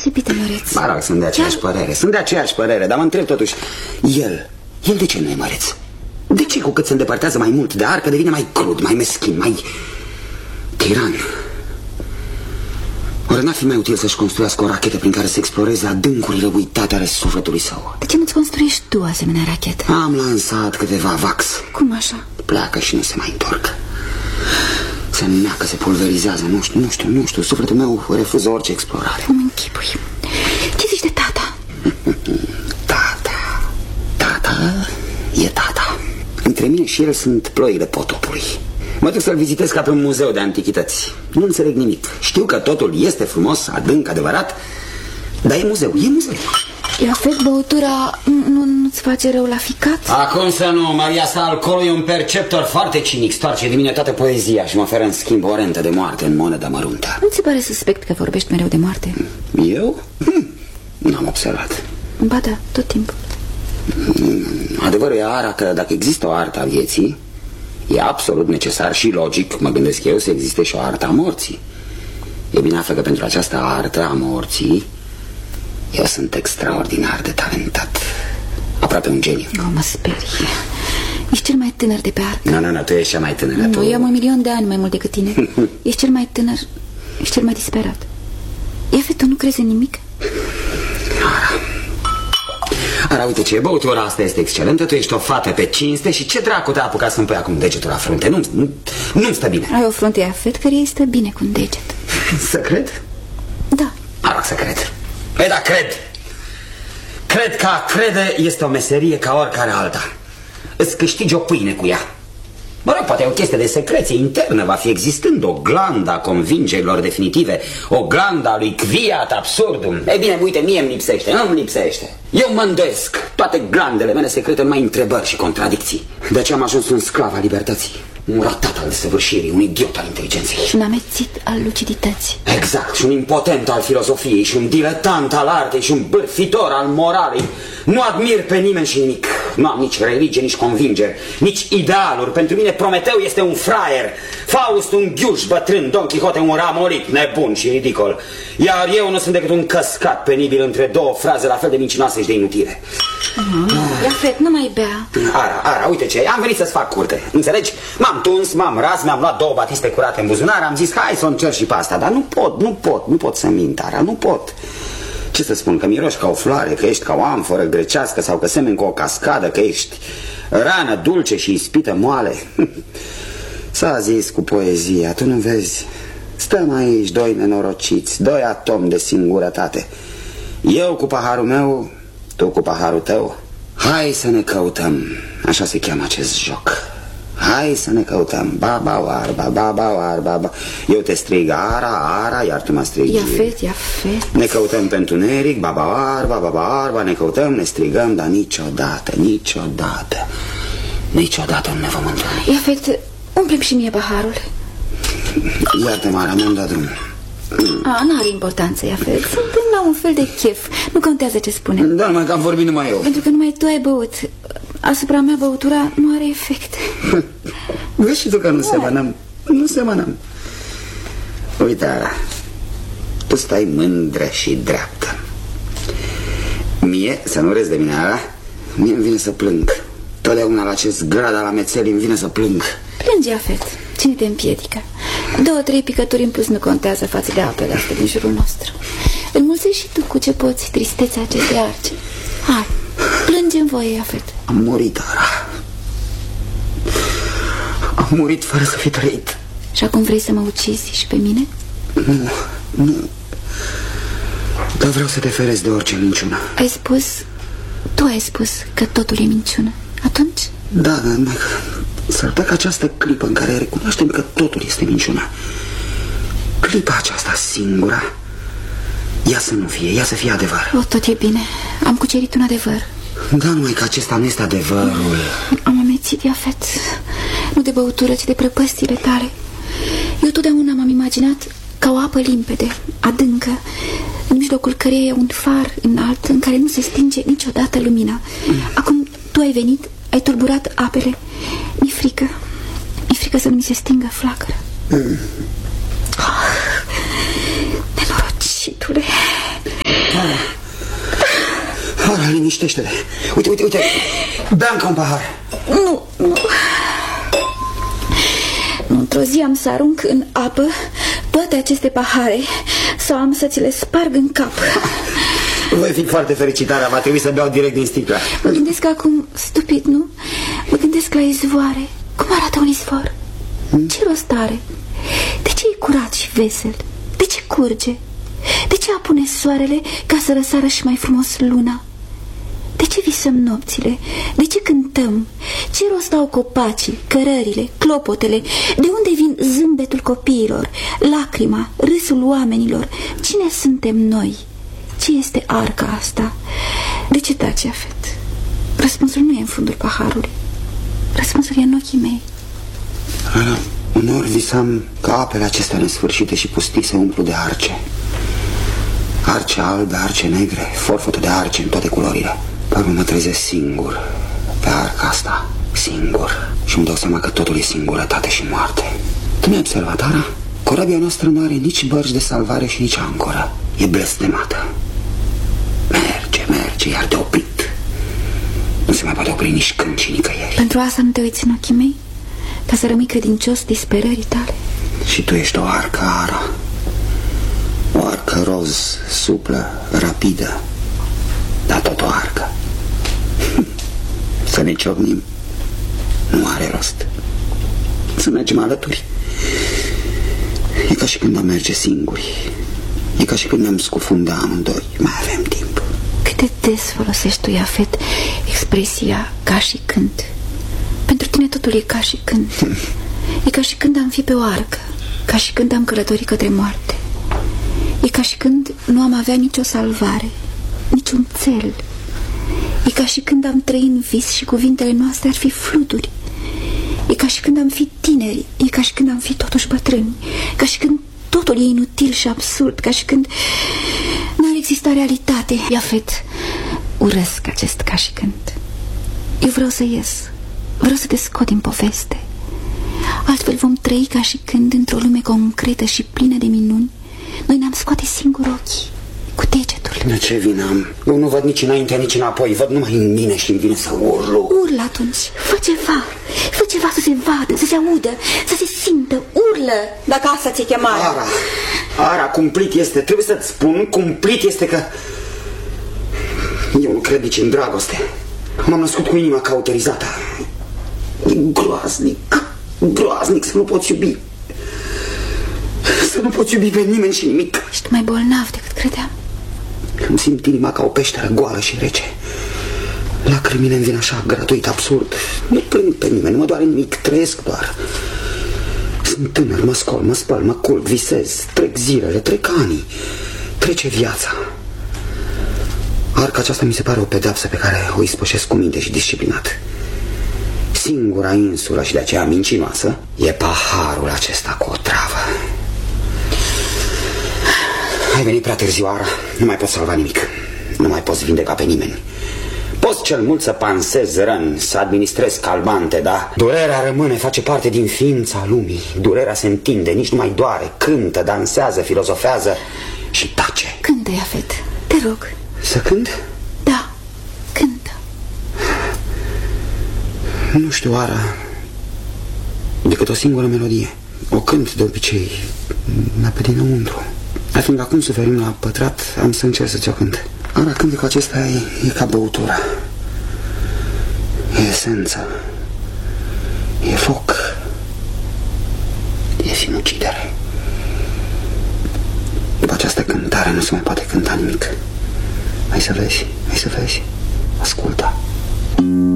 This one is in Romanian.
deosebit, măreț. Mă rog, sunt de aceeași părere. Sunt de aceeași părere, dar mă întreb totuși, el de ce nu e măreț? De ce cu cât se îndepărtează mai mult de arcă devine mai crud, mai meschin, mai tiran? Oare n-ar fi mai util să-și construiască o rachetă prin care să exploreze adâncurile uitate ale sufletului său? De ce nu-ți construiești tu asemenea rachetă? Am lansat câteva vax. Cum așa? Pleacă și nu se mai întorc. Se neacă, se pulverizează, nu știu, sufletul meu refuză orice explorare. Îmi închipui. Ce zici de tata? Tata e tata. Între mine și el sunt ploile potopului. Mă duc să-l vizitez ca pe un muzeu de antichități. Nu înțeleg nimic. Știu că totul este frumos, adânc, adevărat, dar e muzeu. Iafet, băutura nu-ți face rău la ficat? Acum să nu, Maria sa, alcoolul e un perceptor foarte cinic. Stoarce din mine toată poezia și mă oferă în schimb o rentă de moarte în monedă măruntă. Nu ți pare suspect că vorbești mereu de moarte? Eu? N-am observat. Ba da, tot timpul. Adevărul e, Ara, că dacă există o artă a vieții, e absolut necesar și logic, mă gândesc eu, să existe și o artă a morții. E bine află că pentru această artă a morții eu sunt extraordinar de talentat. Aproape un geniu. Mă sperie. Ești cel mai tânăr de pe arcă. Nu, tu ești cea mai tânără. Eu am 1.000.000 de ani mai mult decât tine. Ești cel mai tânăr. Ești cel mai disperat. Iafet, tu nu crezi în nimic? Ara, uite ce, băutura asta este excelentă. Tu ești o fată pe cinste și ce dracu te-a apucat să-mi pui acum degetul la frunte? Nu-mi stă bine. Ai o frunte, Iafet, care îi stă bine cu un deget. Să cred? Da. Ara, să cred. Păi da, cred. Cred că a crede este o meserie ca oricare alta. Îți câștigi o pâine cu ea. Mă rog, poate e o chestie de secreție internă. Va fi existând o glandă a convingerilor definitive, o glandă a lui Quiat absurdum. Ei bine, uite, mie îmi lipsește. Eu mă îndoiesc. Toate glandele mele secrete numai întrebări și contradicții. De aceea am ajuns un sclav al libertății, un ratat al desăvârșirii, un idiot al inteligenței și un amețit al lucidității. Exact, și un impotent al filozofiei, și un diletant al artei, și un bârfitor al moralei. Nu admir pe nimeni și nimic. Nu am nici religie, nici convingeri, nici idealuri. Pentru mine Prometeu este un fraier, Faust un ghiuș bătrân, Don Quixote un ramolit nebun și ridicol, iar eu nu sunt decât un căscat penibil între două fraze la fel de mincinoase și de inutile. Iafet, nu mai bea. Ara, uite ce, am venit să-ți fac curte. Înțelegi? M-am tuns, m-am ras, mi-am luat 2 batiste curate în buzunar. Am zis, hai să o încerc și pe asta. Dar nu pot să mint, Ara, nu pot. Ce să spun, că miroși ca o floare, că ești ca o amforă grecească, sau că semeni cu o cascadă, că ești rană dulce și ispită moale? S-a zis cu poezia, tu nu vezi? Stăm aici 2 nenorociți, 2 atomi de singurătate. Eu cu paharul meu, tu cu paharul tău. Hai să ne căutăm, așa se cheamă acest joc. Hai să ne căutăm, baba. Eu te strig Ara, iar tu mă strigi Iafet. Ne căutăm pe întuneric, baba, ne căutăm, ne strigăm, dar niciodată nu ne vom întâlni. Iafet, umple-mi și mie paharul. Iartă-mă, Ara, mi-am dat drumul. N-are importanță, Iafet. Suntem la un fel de chef. Nu contează ce spunem. Da, numai că am vorbit numai eu. Pentru că numai tu ai băut. Asupra mea băutura nu are efect. Vezi și tu că nu semănăm. Uite, Ara, tu stai mândră și dreaptă. Mie, să nu râzi de mine, Ara, mie îmi vine să plâng. Totdeauna la acest grad al amețelii îmi vine să plâng. Plângi, Iafet. Cine te împiedică? 2-3 picături în plus nu contează față de apele astea din jurul nostru. Înmulțești și tu cu ce poți tristețea acestei arce. Hai, plânge în voie, Iafet. Am murit, Ara. Am murit fără să fi trăit. Și acum vrei să mă ucizi și pe mine? Nu. Dar vreau să te ferezi de orice minciună. Tu ai spus că totul e minciună. Atunci? Da, s-ar putea că această clipă în care recunoaștem că totul este minciună, clipa aceasta singura, ea să nu fie, ea să fie adevăr. Tot e bine, am cucerit un adevăr. Da, numai că acesta nu este adevărul. Am amețit, Iafet. Nu de băutură, ci de prăpăstile tale. Eu totdeauna m-am imaginat ca o apă limpede, adâncă, în mijlocul căreia e un far înalt în care nu se stinge niciodată lumina. Acum tu ai venit, ai tulburat apele. Mi-e frică să nu mi se stingă flacăra. Nenorocitule, Ara, liniștește-te. Uite, bea încă un pahar. Nu. Într-o zi am să arunc în apă toate aceste pahare sau am să ți le sparg în cap. Voi fi foarte fericitară, va trebui să beau direct din sticlă. Mă gândesc acum, stupid, nu? Mă gândesc la izvoare. Cum arată un izvor? Ce rost are? De ce e curat și vesel? De ce curge? De ce apune soarele ca să răsară și mai frumos luna? De ce visăm nopțile? De ce cântăm? Ce rost au copacii, cărările, clopotele? De unde vin zâmbetul copiilor, lacrima, râsul oamenilor? Cine suntem noi? Ce este arca asta? De ce taci, Afet? Răspunsul nu e în fundul paharului. Răspunsul e în ochii mei. Ana, uneori visam că apele acestea nesfârșite și pustii se umplu de arce. Arce albe, arce negre, forfotă de arce în toate culorile. Pe urmă mă trezesc singur pe arca asta, singur. Și îmi dau seama că totul e singurătate și moarte. Tu mi-ai observat, Ara? Corabia noastră nu are nici bărci de salvare și nici ancoră. E blestemată. Merge, iar de oprit. Nu se mai poate opri nici când și nicăieri. Pentru asta nu te uiți în ochii mei? Ca să rămâi credincios disperării tale? Și tu ești o arcă, Ara. O arcă roz, suplă, rapidă. Dar tot o arcă. Să ne ciocnim. Nu are rost. Să mergem alături. E ca și când am merge singuri. E ca și când ne-am scufunda amândoi. Mai avem timp. Cât de des folosești tu, Iafet, expresia ca și când? Pentru tine totul e ca și când. E ca și când am fi pe o arcă. Ca și când am călătorit către moarte. E ca și când nu am avea nicio salvare, niciun țel. E ca și când am trăit în vis și cuvintele noastre ar fi fluturi. E ca și când am fi tineri. E ca și când am fi totuși bătrâni. Ca și când totul e inutil și absurd. Ca și când n-ar exista realitate. Iafet, urăsc acest ca și când. Eu vreau să ies. Vreau să te scot din poveste. Altfel vom trăi ca și când într-o lume concretă și plină de minuni. Noi ne-am scoate singur ochii, cu degetul. De ce vină am? Eu nu văd nici înainte, nici înapoi. Văd numai în mine și îmi vine să urlu. Urlă atunci, fă ceva să se vadă, să se audă, să se simtă. Urlă, dacă asta ți-e chemarea. Ara, cumplit este. Trebuie să-ți spun, cumplit este că eu nu cred nici în dragoste. M-am născut cu inima cauterizată. E groaznic să nu poți iubi. Să nu poți iubi pe nimeni și nimic. Ești mai bolnav decât credeam. Îmi simt inima ca o peșteră goală și rece. Lacrimile îmi vin așa gratuit, absurd. Nu plâng pe nimeni, nu mă doare nimic, trăiesc doar. Sunt tânăr, mă scol, mă spăl, mă culc, visez. Trec zilele, trec anii. Trece viața. Arca aceasta mi se pare o pedeapsă pe care o ispășesc cu minte și disciplinat. Singura insulă și de aceea mincinoasă e paharul acesta cu o travă. Ai venit prea târziu, Ara. Nu mai poți salva nimic. Nu mai poți vindeca pe nimeni. Poți cel mult să pansezi răni, să administrezi calmante, dar durerea rămâne, face parte din ființa lumii. Durerea se întinde, nici nu mai doare. Cântă, dansează, filozofează și tace. Cântă, Iafet, te rog. Să cânt? Da, cântă. Nu știu, Ara, decât o singură melodie. O cânt de obicei, dar pe dinăuntru. Dar fiindcă acum suferim la pătrat, am să încerc să ți-o cânt. Ara, cântecul acesta e ca băutura. E esență. E foc. E sinucidere. După această cântare nu se mai poate cânta nimic. Hai să vezi, ascultă.